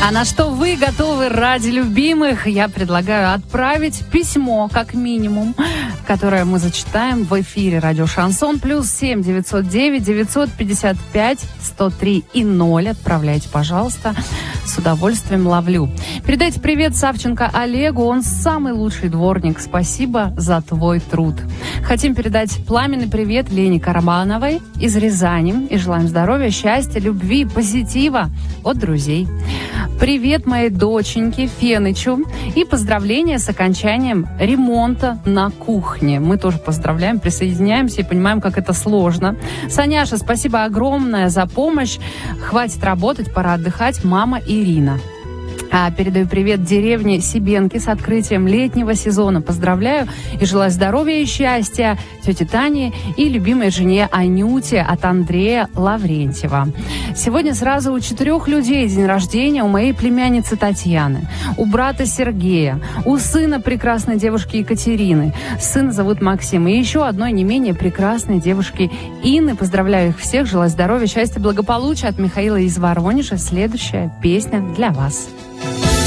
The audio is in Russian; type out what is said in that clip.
А на что вы готовы ради любимых? Я предлагаю отправить письмо, как минимум, которое мы зачитаем в эфире радио Шансон. +7 909 955 103 и 0. Отправляйте, пожалуйста. С удовольствием ловлю. Передайте привет Савченко Олегу. Он самый лучший дворник. Спасибо за твой труд. Хотим передать пламенный привет Лене Карабановой из Рязани. И желаем здоровья, счастья, любви, позитива от друзей. Привет моей доченьке Фенычу и поздравления с окончанием ремонта на кухне. Мы тоже поздравляем, присоединяемся и понимаем, как это сложно. Саняша, спасибо огромное за помощь. Хватит работать, пора отдыхать. Мама Ирина. Передаю привет деревне Сибенки с открытием летнего сезона. Поздравляю и желаю здоровья и счастья тете Тане и любимой жене Анюте от Андрея Лаврентьева. Сегодня сразу у 4 людей день рождения. У моей племянницы Татьяны, у брата Сергея, у сына прекрасной девушки Екатерины. Сына зовут Максим. И еще одной не менее прекрасной девушки Инны. Поздравляю их всех. Желаю здоровья, счастья, благополучия от Михаила из Воронежа. Следующая песня для вас.